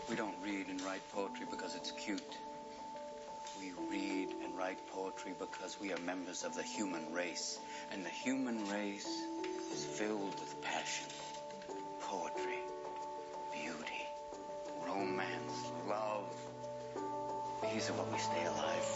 We don't read and write poetry because it's cute. We read and write poetry because we are members of the human race. And the human race is filled with passion, poetry, beauty, romance, love. These are what we stay alive